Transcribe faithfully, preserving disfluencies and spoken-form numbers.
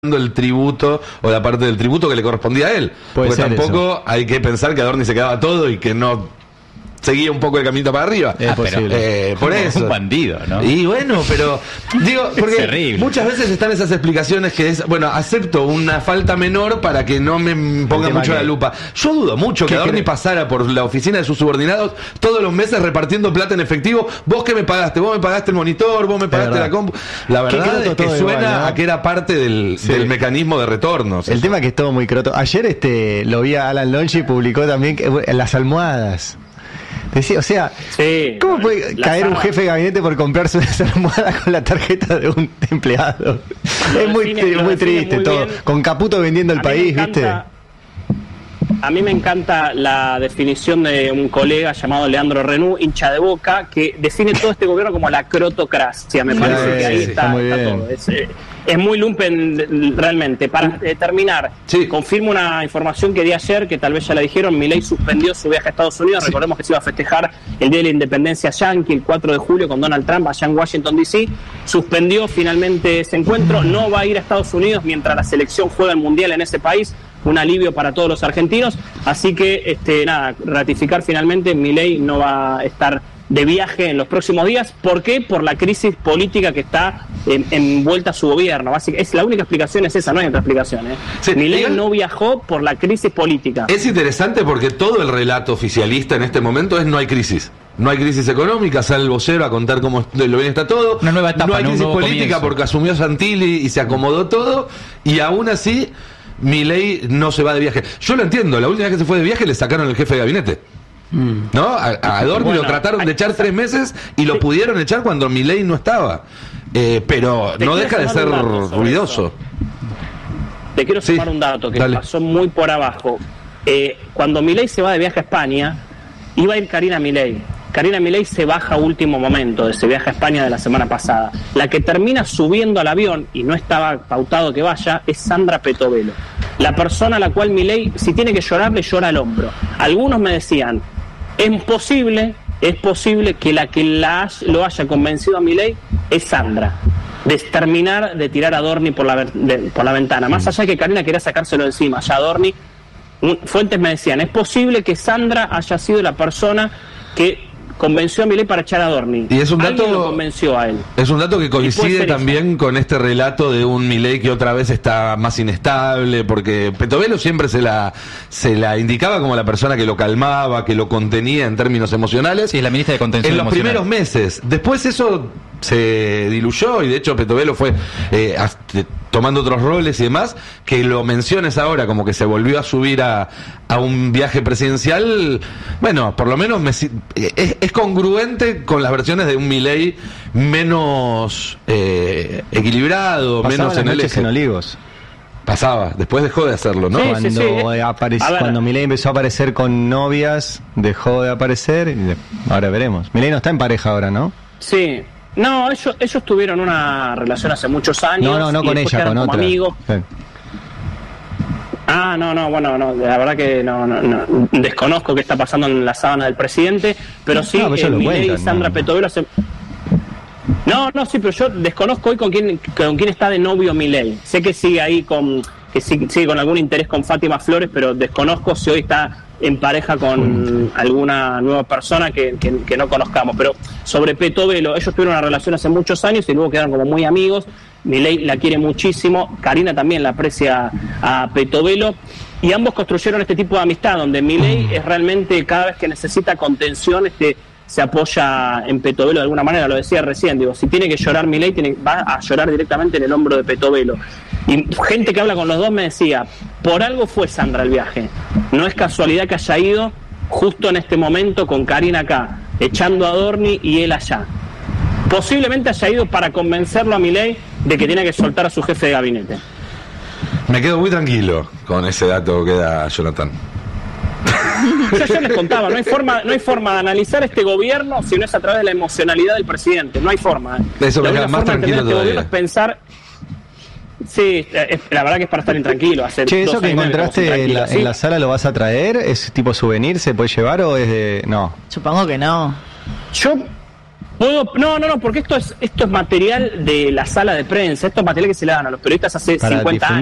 el tributo o la parte del tributo que le correspondía a él. Puede Porque ser tampoco eso. hay que pensar que Adorni se quedaba todo y que no seguía un poco el caminito para arriba. Es ah, posible. Pero, eh, por eso. Un bandido, ¿no? Y bueno, pero digo, porque terrible. muchas veces están esas explicaciones que es, bueno, acepto una falta menor para que no me ponga mucho que... la lupa. Yo dudo mucho que Adorni pasara por la oficina de sus subordinados todos los meses repartiendo plata en efectivo. Vos que me pagaste, vos me pagaste el monitor, vos me pagaste la compu. La verdad es que suena igual, ¿no? a que era parte del, sí. del mecanismo de retornos. El eso. tema es que es todo muy croto. Ayer este lo vi a Alan Lonchi y publicó también que, en las almohadas. Decía, o sea, sí, ¿cómo puede caer un jefe de gabinete por comprarse una almohada con la tarjeta de un empleado? Es muy, define, muy triste muy todo. Bien. Con Caputo vendiendo el a país, encanta, ¿viste? A mí me encanta la definición de un colega llamado Leandro Renú, hincha de Boca, que define todo este gobierno como la crotocracia. Me parece sí, que ahí sí, está, está, está todo. Es, eh, es muy lumpen realmente. Para eh, terminar, sí. confirmo una información que di ayer, que tal vez ya la dijeron. Milei suspendió su viaje a Estados Unidos. Sí. Recordemos que se iba a festejar el Día de la Independencia Yankee el cuatro de julio con Donald Trump allá en Washington D C. Suspendió finalmente ese encuentro. No va a ir a Estados Unidos mientras la selección juega el Mundial en ese país. Un alivio para todos los argentinos. Así que, este, nada, ratificar finalmente, Milei no va a estar de viaje en los próximos días. ¿Por qué? Por la crisis política que está en, envuelta su gobierno. Básicamente, es la única explicación es esa, no hay otra explicación. ¿eh? Sí, Milei no viajó por la crisis política. Es interesante porque todo el relato oficialista en este momento es no hay crisis. No hay crisis económica, sale el vocero a contar cómo lo bien está todo. Una nueva etapa, no hay crisis política comienzo. Porque asumió Santilli y se acomodó todo. Y aún así, Milei no se va de viaje. Yo lo entiendo, la última vez que se fue de viaje le sacaron el jefe de gabinete. ¿No? A, a Adorni bueno, lo trataron de echar tres meses y lo pudieron echar cuando Milei no estaba. Eh, pero no deja de ser ruidoso. Eso. Te quiero sumar sí, un dato que dale. pasó muy por abajo. Eh, cuando Milei se va de viaje a España, iba a ir Karina Milei. Karina Milei se baja a último momento de ese viaje a España de la semana pasada. La que termina subiendo al avión, y no estaba pautado que vaya, es Sandra Petovelo. La persona a la cual Milei, si tiene que llorar, le llora al hombro. Algunos me decían, es posible, es posible que la que la, lo haya convencido a Milei es Sandra, de terminar de tirar a Adorni por la, de, por la ventana. Más allá de que Karina quería sacárselo encima, ya Adorni, fuentes me decían, es posible que Sandra haya sido la persona que convenció a Milei para echar a Adorni. Y es un dato, lo convenció a él. Es un dato que coincide también eso. con este relato de un Milei que otra vez está más inestable, porque Petovelo siempre se la se la indicaba como la persona que lo calmaba, que lo contenía en términos emocionales. Sí, es la ministra de Contención En los emocional. primeros meses. Después eso se diluyó y de hecho Petovelo fue eh, hasta, tomando otros roles y demás. Que lo menciones ahora como que se volvió a subir a, a un viaje presidencial, bueno, por lo menos me, es, es congruente con las versiones de un Milei menos eh, equilibrado, Pasaba menos en el eje. En Olivos. Pasaba, después dejó de hacerlo, ¿no? Sí, cuando sí, sí. Apareció, cuando Milei empezó a aparecer con novias, dejó de aparecer y de, ahora veremos. Milei no está en pareja ahora, ¿no? Sí. No, ellos, ellos tuvieron una relación hace muchos años. No, no, no con ella, con otra. Amigos. Sí. Ah, no, no, bueno, no, la verdad que no, no, no, desconozco qué está pasando en la sábana del presidente, pero sí, no, eh, Milei y Sandra no. Petovelo se... No, no, sí, pero yo desconozco hoy con quién, con quién está de novio Milei. Sé que sigue ahí con, que sigue, sigue con algún interés con Fátima Flores, pero desconozco si hoy está en pareja con mm. alguna nueva persona que, que, que no conozcamos. Pero sobre Petovelo, ellos tuvieron una relación hace muchos años y luego quedaron como muy amigos. Milei la quiere muchísimo, Karina también la aprecia a Petovelo, y ambos construyeron este tipo de amistad donde Milei es realmente, cada vez que necesita contención, este se apoya en Petovelo de alguna manera. Lo decía recién, digo, si tiene que llorar Milei, tiene, va a llorar directamente en el hombro de Petovelo. Y gente que habla con los dos me decía, por algo fue Sandra el viaje, no es casualidad que haya ido justo en este momento con Karina acá, echando a Adorni y él allá. Posiblemente haya ido para convencerlo a Milei de que tiene que soltar a su jefe de gabinete. Me quedo muy tranquilo con ese dato que da Jonathan. Yo ya les contaba, no hay forma, no hay forma de analizar este gobierno si no es a través de la emocionalidad del presidente. No hay forma. Eso me deja más tranquilo este todavía. Es pensar. Sí, es, la verdad que es para estar intranquilo. Hace che, ¿eso que encontraste en la, ¿sí? en la sala lo vas a traer? ¿Es tipo souvenir? ¿Se puede llevar o es de...? No. Supongo que no. Yo... ¿Puedo? No, no, no, porque esto es esto es material de la sala de prensa, esto es material que se le dan a los periodistas hace Para cincuenta años.